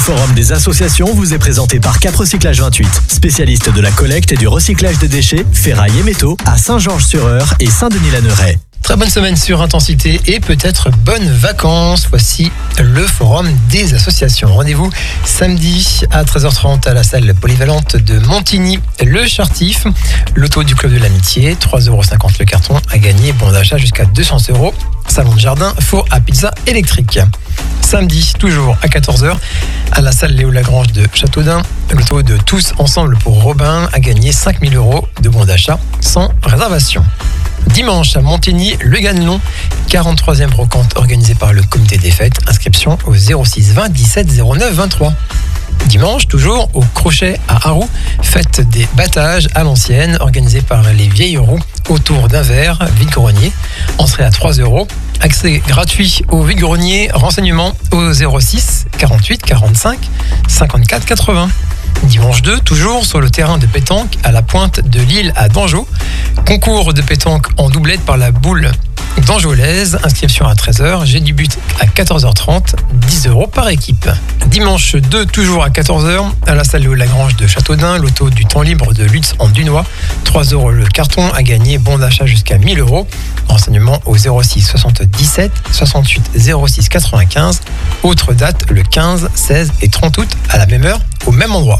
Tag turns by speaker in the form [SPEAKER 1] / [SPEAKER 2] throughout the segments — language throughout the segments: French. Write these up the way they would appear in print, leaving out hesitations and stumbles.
[SPEAKER 1] forum des associations vous est présenté par Cap Recyclage 28, spécialiste de la collecte et du recyclage des déchets, ferraille et métaux à Saint-Georges-sur-Eure et Saint-Denis-la-Neuraie.
[SPEAKER 2] Très bonne semaine sur Intensité et peut-être bonnes vacances. Voici le forum des associations. Rendez-vous samedi à 13h30 à la salle polyvalente de Montigny, le Chartif. Loto du Club de l'Amitié, 3,50€ le carton à gagner. Bon d'achat jusqu'à 200€. Salon de jardin, four à pizza électrique. Samedi, toujours à 14h, à la salle Léo Lagrange de Châteaudun. Loto de Tous Ensemble pour Robin à gagner 5 000€ de bon d'achat sans réservation. Dimanche à Montigny, le Ganelon, 43e brocante organisée par le comité des fêtes. Inscription au 06 20 17 09 23. Dimanche, toujours au Crochet à Arroux, fête des battages à l'ancienne, organisée par les vieilles roues autour d'un verre, vide-grenier. Entrée à 3€. Accès gratuit au vide-grenier. Renseignements au 06 48 45 54 80. Dimanche 2, toujours sur le terrain de pétanque à la pointe de l'île à Dangeau. Concours de pétanque en doublette par la boule d'Anjolaise. Inscription à 13h. J'ai du but à 14h30. 10€ par équipe. Dimanche 2, toujours à 14h, à la salle Léo Lagrange de Châteaudun. Loto du temps libre de Lutz en Dunois. 3€ le carton à gagner. Bon d'achat jusqu'à 1000€. Renseignements au 06 77 68 06 95. Autre date, le 15, 16 et 30 août à la même heure, au même endroit.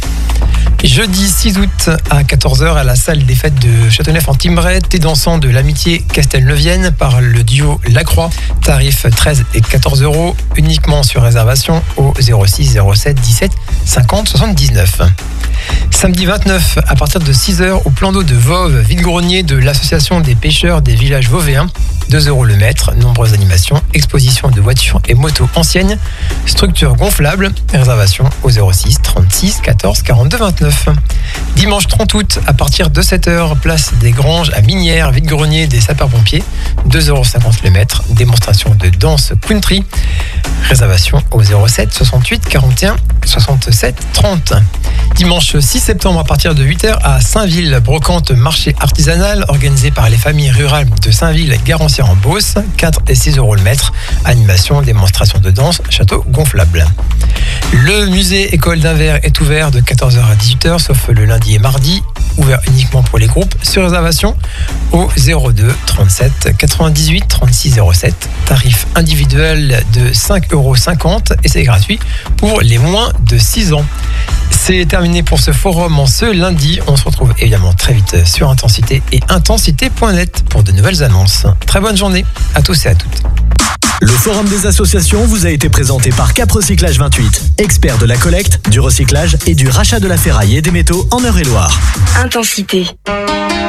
[SPEAKER 2] Jeudi 6 août à 14h à la salle des fêtes de Châteauneuf-en-Thymerais, thé dansant de l'amitié Castelneuvienne par le duo Lacroix, tarif 13 et 14€, uniquement sur réservation au 06 07 17 50 79. Samedi 29 à partir de 6h au plan d'eau de Voves, vide-grenier de l'association des pêcheurs des villages vauvéens, 2€ le mètre, nombreuses animations, exposition de voitures et motos anciennes, structure gonflable, réservation au 06 36 14 42 29. Dimanche 30 août à partir de 7h, place des Granges à Minières, vide-grenier des sapeurs-pompiers, 2,50€ le mètre, démonstration de danse country, réservation au 07 68 41 67 30. Dimanche 6 septembre à partir de 8h à Saint-Ville, brocante marché artisanal organisé par les familles rurales de Saint-Ville-Garancière-en-Beauce, 4 et 6€ le mètre, animation, démonstration de danse, château gonflable. Le musée École d'Anvers est ouvert de 14h à 18h, sauf le lundi et mardi, ouvert uniquement pour les groupes, sur réservation au 02 37 98 36 07, tarif individuel de 5,50€ et c'est gratuit pour les moins de 6 ans. C'est terminé pour ce forum en ce lundi. On se retrouve évidemment très vite sur Intensité et intensité.net pour de nouvelles annonces. Très bonne journée à tous et à toutes.
[SPEAKER 1] Le forum des associations vous a été présenté par Cap Recyclage 28, expert de la collecte, du recyclage et du rachat de la ferraille et des métaux en Eure-et-Loire.
[SPEAKER 3] Intensité.